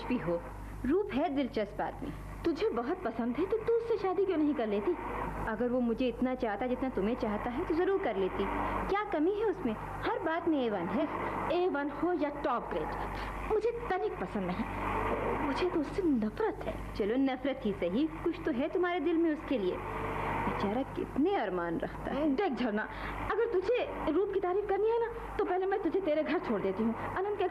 भी हो, रूप है दिलचस्प आदमी। तुझे बहुत पसंद है तो तू उससे शादी क्यों नहीं कर लेती? अगर वो मुझे इतना चाहता जितना तुम्हें चाहता है तो जरूर कर लेती। क्या कमी है उसमें? हर बात में A1 है। A1 हो या टॉप ग्रेड, मुझे तनिक पसंद नहीं। मुझे तो उससे नफरत है। चलो नफरत ही सही, कुछ तो है तुम्हारे दिल में उसके लिए। बेचारा कितने अरमान रखता है। देख झरना, अगर तुझे रूप की तारीफ करनी है ना तो पहले मैं तुझे तेरे घर छोड़ देती हूँ। अनंत के